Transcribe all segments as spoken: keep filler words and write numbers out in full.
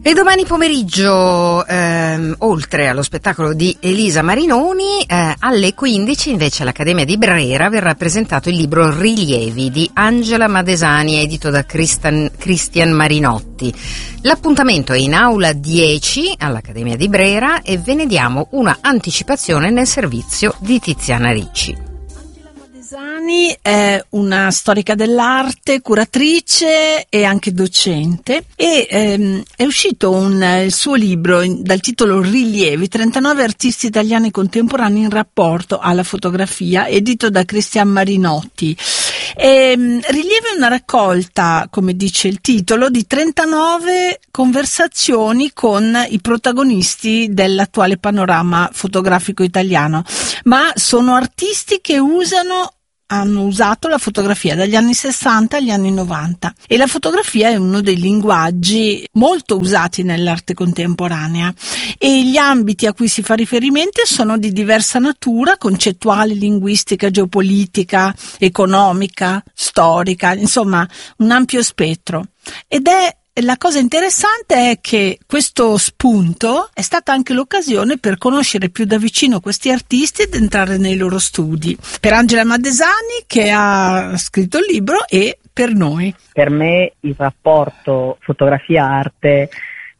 E domani pomeriggio, ehm, oltre allo spettacolo di Elisa Marinoni, eh, alle quindici invece all'Accademia di Brera verrà presentato il libro Rilievi di Angela Madesani, edito da Christian, Cristian Marinotti. L'appuntamento è in aula dieci all'Accademia di Brera e ve ne diamo una anticipazione nel servizio di Tiziana Ricci. Madesani è una storica dell'arte, curatrice e anche docente, e ehm, è uscito un, il suo libro in, dal titolo Rilievi, trentanove artisti italiani contemporanei in rapporto alla fotografia, edito da Cristian Marinotti. E, Rilievi è una raccolta, come dice il titolo, di trentanove conversazioni con i protagonisti dell'attuale panorama fotografico italiano, ma sono artisti che usano hanno usato la fotografia dagli anni sessanta agli anni novanta, e la fotografia è uno dei linguaggi molto usati nell'arte contemporanea, e gli ambiti a cui si fa riferimento sono di diversa natura, concettuale, linguistica, geopolitica, economica, storica, insomma un ampio spettro. Ed è La cosa interessante è che questo spunto è stata anche l'occasione per conoscere più da vicino questi artisti ed entrare nei loro studi. Per Angela Madesani, che ha scritto il libro, e per noi. Per me il rapporto fotografia-arte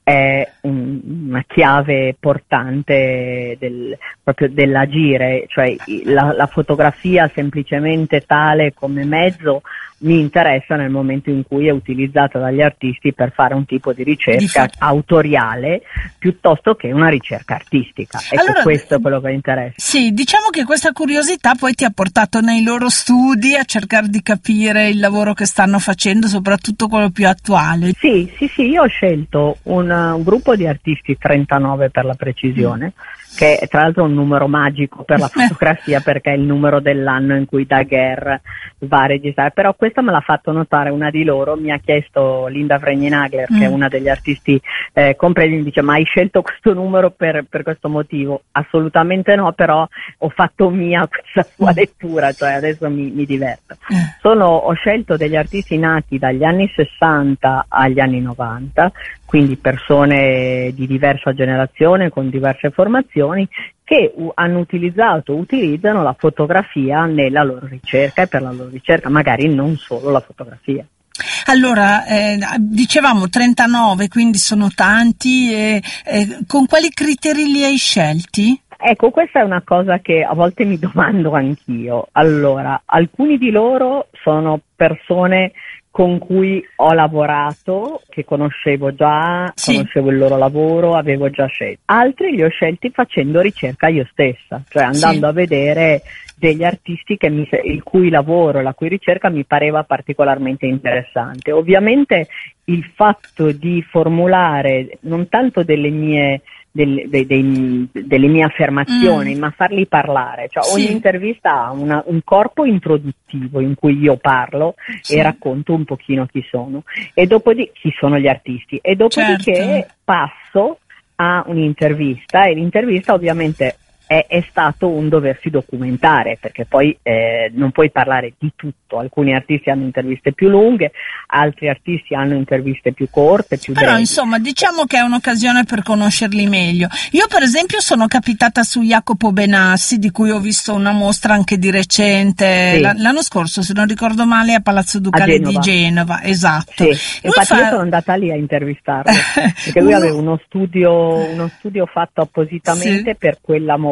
è un, una chiave portante del, proprio dell'agire, cioè la, la fotografia semplicemente tale come mezzo mi interessa nel momento in cui è utilizzata dagli artisti per fare un tipo di ricerca di autoriale piuttosto che una ricerca artistica. Ecco, allora, questo è quello che interessa. Sì, diciamo che questa curiosità poi ti ha portato nei loro studi a cercare di capire il lavoro che stanno facendo, soprattutto quello più attuale. Sì, sì, sì, io ho scelto un, un gruppo di artisti, trentanove per la precisione, mm. che è tra l'altro un numero magico per la fotografia perché è il numero dell'anno in cui Daguerre va a registrare, però questo me l'ha fatto notare una di loro, mi ha chiesto Linda Fregnenagler, mm. che è una degli artisti eh, compresi, mi dice: ma hai scelto questo numero per, per questo motivo? Assolutamente no, però ho fatto mia questa sua mm. lettura, cioè adesso mi, mi diverto. Mm. Sono, ho scelto degli artisti nati dagli anni sessanta agli anni novanta, quindi persone di diversa generazione con diverse formazioni che u- hanno utilizzato, utilizzano la fotografia nella loro ricerca e per la loro ricerca, magari non solo la fotografia. Allora, eh, dicevamo trentanove, quindi sono tanti, e, eh, con quali criteri li hai scelti? Ecco, questa è una cosa che a volte mi domando anch'io. Allora, alcuni di loro sono persone con cui ho lavorato, che conoscevo già, sì. conoscevo il loro lavoro, avevo già scelto. Altri li ho scelti facendo ricerca io stessa, cioè andando sì. a vedere degli artisti che mi, il cui lavoro, la cui ricerca mi pareva particolarmente interessante. Ovviamente il fatto di formulare non tanto delle mie Del, dei, dei, delle mie affermazioni, mm. ma farli parlare, cioè sì. ogni intervista ha una, un corpo introduttivo in cui io parlo sì. e racconto un pochino chi sono, e dopodiché chi sono gli artisti, e dopodiché certo. passo a un'intervista, e l'intervista ovviamente è, è stato un doversi documentare, perché poi eh, non puoi parlare di tutto. Alcuni artisti hanno interviste più lunghe, altri artisti hanno interviste più corte, più brevi. Però insomma diciamo che è un'occasione per conoscerli meglio. Io per esempio sono capitata su Jacopo Benassi, di cui ho visto una mostra anche di recente, sì. l'anno scorso se non ricordo male a Palazzo Ducale a Genova. di Genova, esatto. Sì. Infatti fa... io sono andata lì a intervistarlo, perché lui uno... aveva uno studio, uno studio fatto appositamente sì. per quella mostra.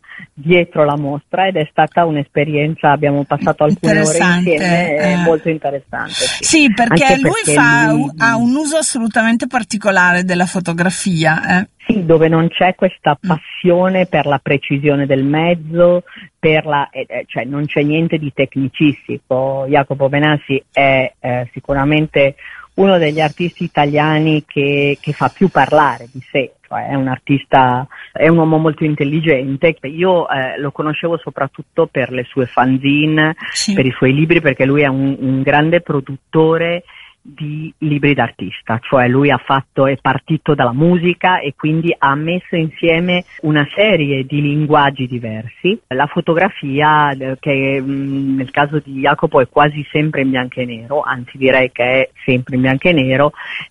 Dietro la mostra, ed è stata un'esperienza, abbiamo passato alcune ore insieme, eh. molto interessante. Sì, sì perché Anche lui perché fa lui... ha un uso assolutamente particolare della fotografia. Eh. Sì, dove non c'è questa passione per la precisione del mezzo, per la, eh, cioè non c'è niente di tecnicistico. Jacopo Benassi è eh, sicuramente uno degli artisti italiani che, che fa più parlare di sé. È un artista, è un uomo molto intelligente. Io eh, lo conoscevo soprattutto per le sue fanzine, sì. per i suoi libri, perché lui è un, un grande produttore di libri d'artista, cioè lui ha fatto, è partito dalla musica e quindi ha messo insieme una serie di linguaggi diversi. La fotografia, che mh, nel caso di Jacopo è quasi sempre in bianco e nero, anzi direi che è sempre in bianco e nero,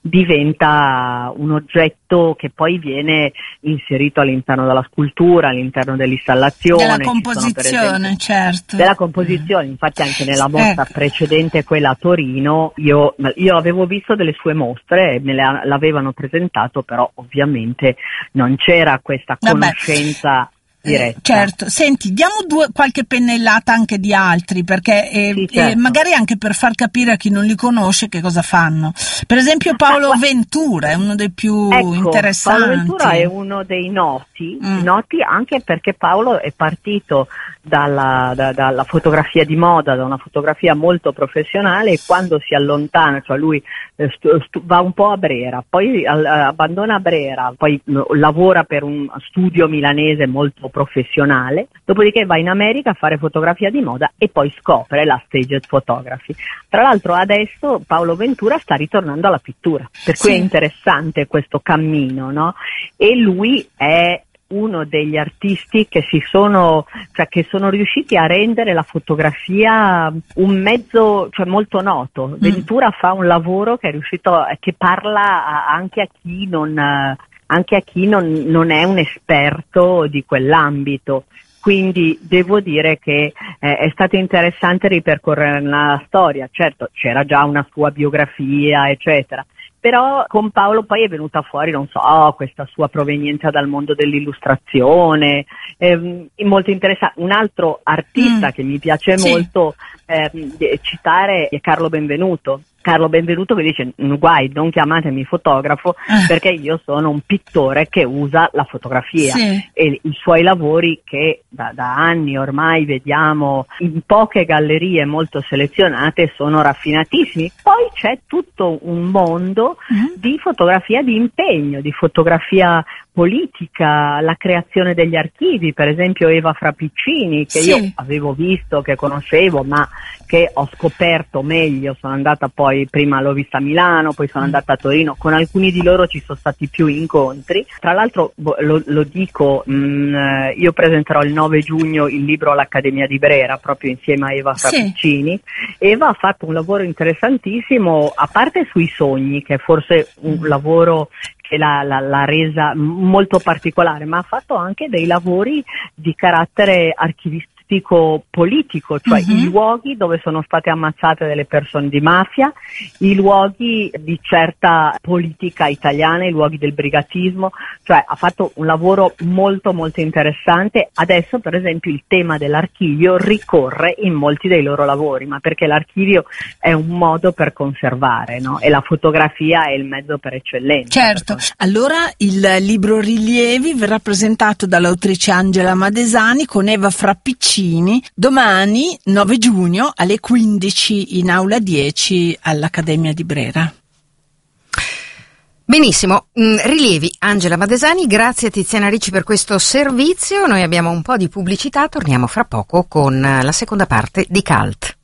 diventa un oggetto che poi viene inserito all'interno della scultura, all'interno dell'installazione, della composizione, esempio, certo. Della composizione, infatti anche nella mostra ecco. precedente, quella a Torino, io Io avevo visto delle sue mostre e me le, l'avevano presentato, però ovviamente non c'era questa conoscenza diretta. Eh, certo, senti, diamo due, qualche pennellata anche di altri, perché eh, sì, certo. eh, magari anche per far capire a chi non li conosce che cosa fanno. Per esempio Paolo ah, Ventura è uno dei più ecco, interessanti. Paolo Ventura è uno dei noti, mm. noti anche perché Paolo è partito dalla, da, dalla fotografia di moda, da una fotografia molto professionale, e quando si allontana, cioè lui eh, stu, stu, va un po' a Brera, poi al, abbandona Brera, poi uh, lavora per un studio milanese molto professionale, dopodiché va in America a fare fotografia di moda e poi scopre la staged photography. Tra l'altro adesso Paolo Ventura sta ritornando alla pittura, per cui sì. È interessante questo cammino, no? E lui è uno degli artisti che si sono, cioè che sono riusciti a rendere la fotografia un mezzo, cioè molto noto. Mm. Ventura fa un lavoro che è riuscito, che parla a, anche a chi non, anche a chi non, non è un esperto di quell'ambito. Quindi devo dire che eh, è stato interessante ripercorrere la storia. Certo, c'era già una sua biografia, eccetera. Però con Paolo poi è venuta fuori, non so, questa sua provenienza dal mondo dell'illustrazione, ehm, molto interessante. Un altro artista mm. che mi piace sì. molto ehm, citare è Carlo Benvenuto. Carlo Benvenuto che dice: guai, non chiamatemi fotografo perché io sono un pittore che usa la fotografia, sì. e i suoi lavori che da, da anni ormai vediamo in poche gallerie molto selezionate sono raffinatissimi. Poi c'è tutto un mondo mm. di fotografia di impegno, di fotografia politica, la creazione degli archivi, per esempio Eva Frapiccini, che sì. io avevo visto, che conoscevo, ma che ho scoperto meglio, sono andata poi, prima l'ho vista a Milano, poi sono andata a Torino, con alcuni di loro ci sono stati più incontri. Tra l'altro lo, lo dico, mh, io presenterò il nove giugno il libro all'Accademia di Brera, proprio insieme a Eva Frapiccini. Sì. Eva ha fatto un lavoro interessantissimo, a parte sui sogni, che è forse un mm. lavoro che l'ha, l'ha, l'ha resa molto particolare, ma ha fatto anche dei lavori di carattere archivistico politico, cioè uh-huh. i luoghi dove sono state ammazzate delle persone di mafia, i luoghi di certa politica italiana, i luoghi del brigatismo, cioè ha fatto un lavoro molto molto interessante. Adesso per esempio il tema dell'archivio ricorre in molti dei loro lavori, ma perché l'archivio è un modo per conservare, no? E la fotografia è il mezzo per eccellenza. Certo, allora il libro Rilievi verrà presentato dall'autrice Angela Madesani con Eva Frapiccini domani nove giugno alle quindici in aula dieci all'Accademia di Brera. Benissimo, mm, Rilievi, Angela Madesani, grazie a Tiziana Ricci per questo servizio. Noi abbiamo un po' di pubblicità, torniamo fra poco con la seconda parte di Cult.